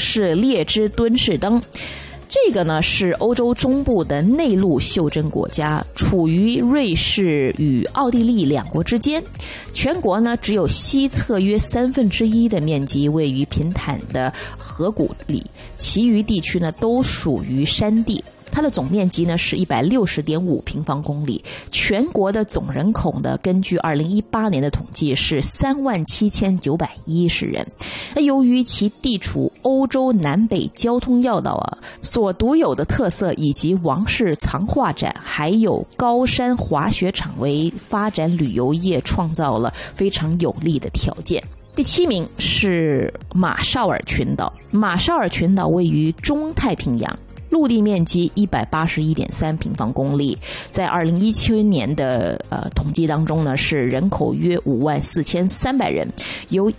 是列支敦士登。这个呢是欧洲中部的内陆袖珍国家，处于瑞士与奥地利两国之间。全国呢只有西侧约1/3的面积位于平坦的河谷里，其余地区呢都属于山地。它的总面积呢是160.5平方公里，全国的总人口呢，根据2018年的统计是37910人。那由于其地处欧洲南北交通要道啊，所独有的特色以及王室藏画展，还有高山滑雪场为发展旅游业创造了非常有利的条件。第7名是马绍尔群岛。马绍尔群岛位于中太平洋，陆地面积181.3平方公里，在2017年的统计当中呢，是人口约54300人，由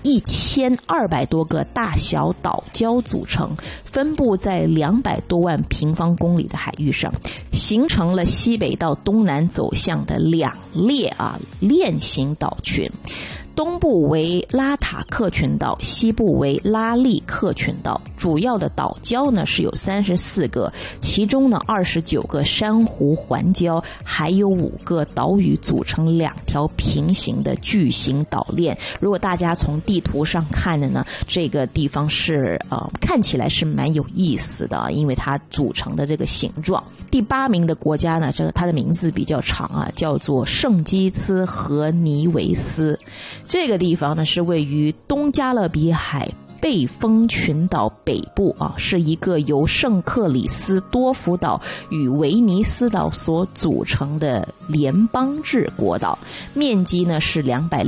1200多个大小岛礁组成，分布在200多万平方公里的海域上，形成了西北到东南走向的两列链形岛群。东部为拉塔克群岛，西部为拉利克群岛。主要的岛礁呢是有34个，其中呢29个珊瑚环礁，还有5个岛屿组成2条平行的巨型岛链。如果大家从地图上看的呢，这个地方是看起来是蛮有意思的，因为它组成的这个形状。第8名的国家呢，它的名字比较长啊，叫做圣基茨和尼维斯。这个地方呢是位于东加勒比海贝风群岛北部啊，是一个由圣克里斯多福岛与威尼斯岛所组成的联邦制国岛，面积呢是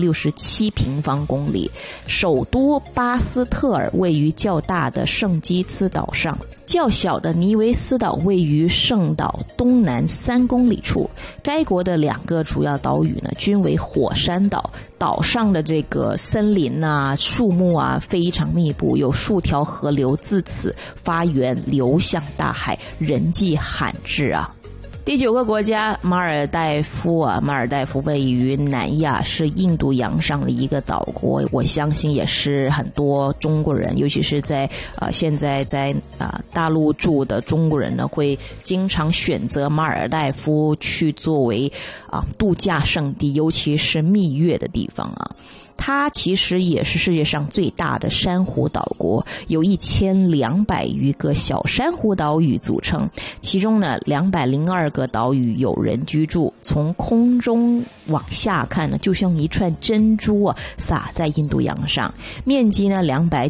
267平方公里。首都巴斯特尔位于较大的圣基茨岛上，较小的尼维斯岛位于圣岛东南3公里处。该国的2个主要岛屿呢均为火山岛，岛上的这个森林啊、树木啊非常密布，有数条河流自此发源流向大海，人迹罕至啊。第9个国家马尔代夫啊，马尔代夫位于南亚，是印度洋上的一个岛国。我相信也是很多中国人，尤其是在现在在大陆住的中国人呢，会经常选择马尔代夫去作为度假胜地，尤其是蜜月的地方啊。它其实也是世界上最大的珊瑚岛国，有1200余个小珊瑚岛屿组成，其中呢202个岛屿有人居住。从空中往下看呢，就像一串珍珠啊洒在印度洋上。面积呢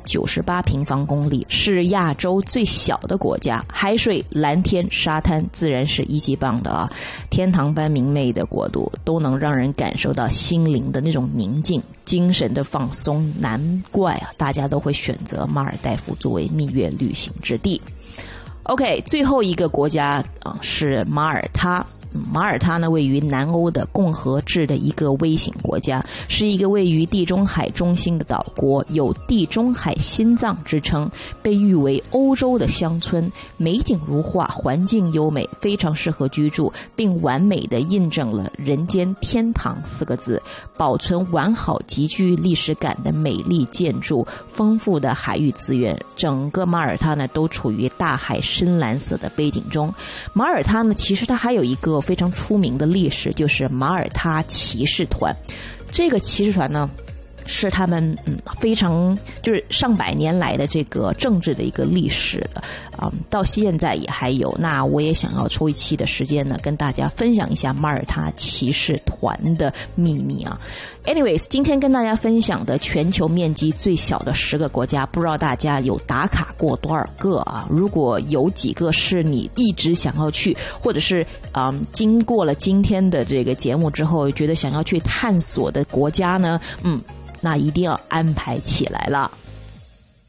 298平方公里，是亚洲最小的国家。海水、蓝天、沙滩自然是一级棒的啊，天堂般明媚的国度，都能让人感受到心灵的那种宁静、精神的放松，难怪大家都会选择马尔代夫作为蜜月旅行之地。OK， 最后一个国家是马耳他。马耳他呢位于南欧的共和制的一个微型国家，是一个位于地中海中心的岛国，有地中海心脏之称，被誉为欧洲的乡村，美景如画，环境优美，非常适合居住，并完美地印证了人间天堂4个字。保存完好极具历史感的美丽建筑，丰富的海域资源，整个马耳他呢都处于大海深蓝色的背景中。马耳他呢其实它还有一个非常出名的历史，就是马耳他骑士团。这个骑士团呢是他们非常就是上百年来的这个政治的一个历史到现在也还有。那我也想要抽一期的时间呢，跟大家分享一下马耳他骑士团的秘密啊。Anyways， 今天跟大家分享的全球面积最小的10个国家，不知道大家有打卡过多少个啊？如果有几个是你一直想要去，或者是经过了今天的这个节目之后，觉得想要去探索的国家呢，那一定要安排起来了。